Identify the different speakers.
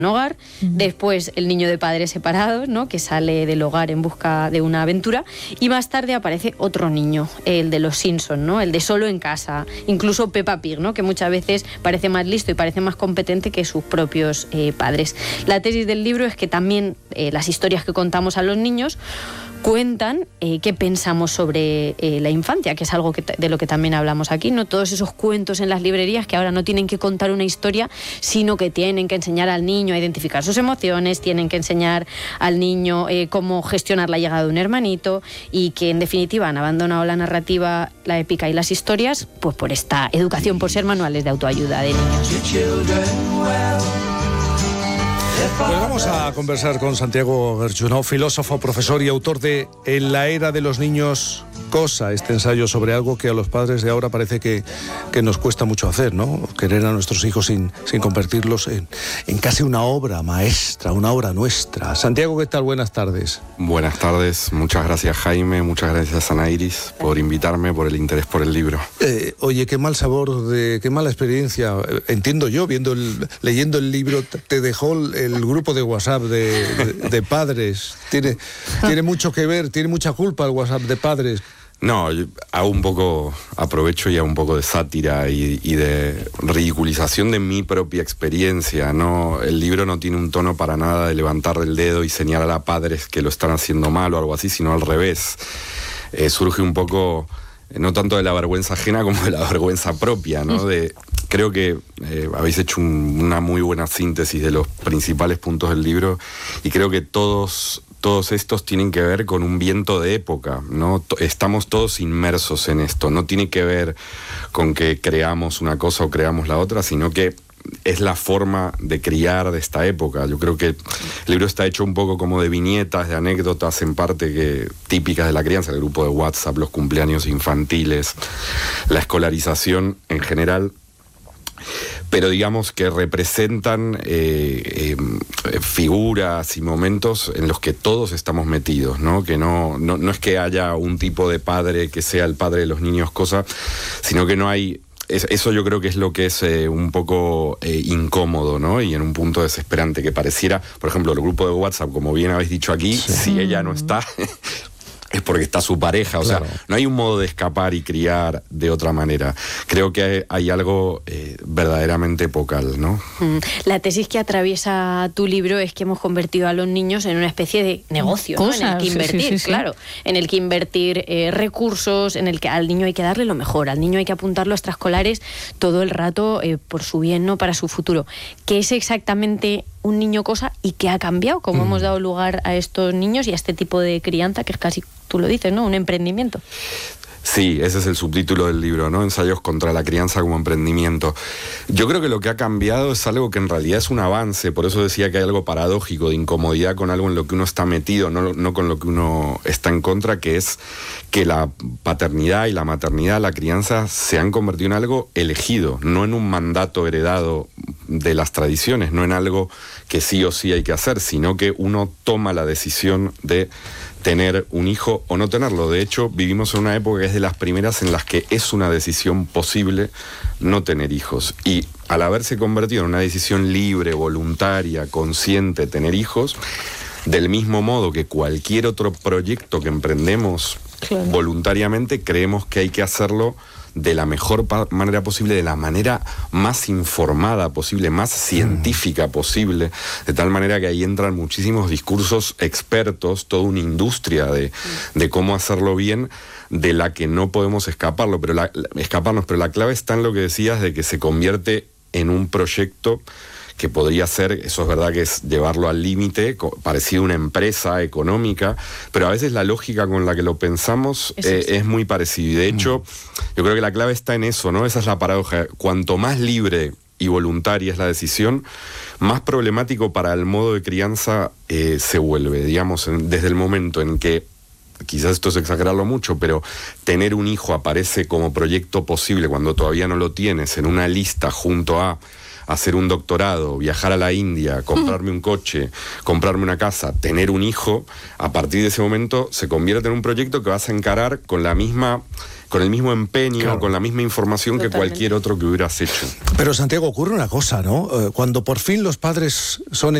Speaker 1: hogar, después el niño de padres separados, ¿no?, que sale del hogar en busca de una aventura, y más tarde aparece otro niño, el de los Simpson, ¿no?, el de solo en casa, incluso Peppa Pig, ¿no?, que muchas veces parece más listo y parece más competente que sus propios padres. La tesis del libro es que también las historias que contamos a los niños cuentan qué pensamos sobre la infancia, que es algo de lo que también hablamos aquí, ¿no? Todos esos cuentos en las librerías que ahora no tienen que contar una historia, sino que tienen que enseñar al niño a identificar sus emociones, tienen que enseñar al niño cómo gestionar la llegada de un hermanito, y que en definitiva han abandonado la narrativa, la épica y las historias, pues por esta educación, por ser manuales de autoayuda de niños.
Speaker 2: Pues vamos a conversar con Santiago Gerchunov, filósofo, profesor y autor de En la era de los niños, cosa, este ensayo sobre algo que a los padres de ahora parece que nos cuesta mucho hacer, ¿no? Querer a nuestros hijos sin convertirlos en casi una obra maestra, una obra nuestra. Santiago, ¿qué tal? Buenas tardes.
Speaker 3: Buenas tardes, muchas gracias Jaime, muchas gracias Ana Iris por invitarme, por el interés por el libro.
Speaker 2: Oye, qué mal sabor, qué mala experiencia, entiendo yo, leyendo el libro, te dejó el grupo de WhatsApp de padres. Tiene mucho que ver, tiene mucha culpa el WhatsApp de padres.
Speaker 3: No, yo hago un poco, aprovecho y hago un poco de sátira y de ridiculización de mi propia experiencia, ¿no? El libro no tiene un tono para nada de levantar el dedo y señalar a padres que lo están haciendo mal o algo así, sino al revés. Surge un poco, no tanto de la vergüenza ajena como de la vergüenza propia, ¿no? Creo que habéis hecho una muy buena síntesis de los principales puntos del libro, y creo que todos estos tienen que ver con un viento de época, ¿no? Estamos todos inmersos en esto, no tiene que ver con que creamos una cosa o creamos la otra, sino que es la forma de criar de esta época. Yo creo que el libro está hecho un poco como de viñetas, de anécdotas en parte típicas de la crianza, el grupo de WhatsApp, los cumpleaños infantiles, la escolarización en general, pero digamos que representan figuras y momentos en los que todos estamos metidos, ¿no? Que no es que haya un tipo de padre que sea el padre de los niños, sino que no hay. Eso yo creo que es lo que es un poco incómodo, ¿no? Y en un punto desesperante, que pareciera, por ejemplo, el grupo de WhatsApp, como bien habéis dicho aquí, sí. Si ella no está, es porque está su pareja, o
Speaker 2: claro.
Speaker 3: sea, no hay un modo de escapar y criar de otra manera. Creo que hay algo verdaderamente epocal, ¿no?
Speaker 1: La tesis que atraviesa tu libro es que hemos convertido a los niños en una especie de negocio, ¿no? En el que invertir, sí. Claro, en el que invertir recursos, en el que al niño hay que darle lo mejor, al niño hay que apuntarlo a extraescolares todo el rato por su bien, ¿no?, para su futuro. ¿Qué es exactamente un niño cosa y qué ha cambiado? ¿Cómo hemos dado lugar a estos niños y a este tipo de crianza que es casi, tú lo dices, ¿no?, un emprendimiento?
Speaker 3: Sí, ese es el subtítulo del libro, ¿no? Ensayos contra la crianza como emprendimiento. Yo creo que lo que ha cambiado es algo que en realidad es un avance, por eso decía que hay algo paradójico de incomodidad con algo en lo que uno está metido, no con lo que uno está en contra, que es que la paternidad y la maternidad, la crianza, se han convertido en algo elegido, no en un mandato heredado de las tradiciones, no en algo que sí o sí hay que hacer, sino que uno toma la decisión de tener un hijo o no tenerlo. De hecho, vivimos en una época que es de las primeras en las que es una decisión posible no tener hijos. Y al haberse convertido en una decisión libre, voluntaria, consciente, tener hijos, del mismo modo que cualquier otro proyecto que emprendemos voluntariamente, creemos que hay que hacerlo de la mejor manera posible, de la manera más informada posible, más científica posible, de tal manera que ahí entran muchísimos discursos expertos, toda una industria de cómo hacerlo bien, de la que no podemos escaparnos, pero la clave está en lo que decías de que se convierte en un proyecto que podría ser, eso es verdad que es llevarlo al límite, parecido a una empresa económica, pero a veces la lógica con la que lo pensamos es muy parecida. Y de hecho, yo creo que la clave está en eso, ¿no? Esa es la paradoja. Cuanto más libre y voluntaria es la decisión, más problemático para el modo de crianza se vuelve, digamos, desde el momento en que, quizás esto es exagerarlo mucho, pero tener un hijo aparece como proyecto posible cuando todavía no lo tienes en una lista junto a hacer un doctorado, viajar a la India, comprarme un coche, comprarme una casa, tener un hijo. A partir de ese momento se convierte en un proyecto que vas a encarar con la misma con el mismo empeño,
Speaker 2: Claro.
Speaker 3: con la misma información que
Speaker 1: Totalmente.
Speaker 3: cualquier otro que hubieras hecho.
Speaker 2: Pero Santiago, ocurre una cosa, ¿no? Cuando por fin los padres son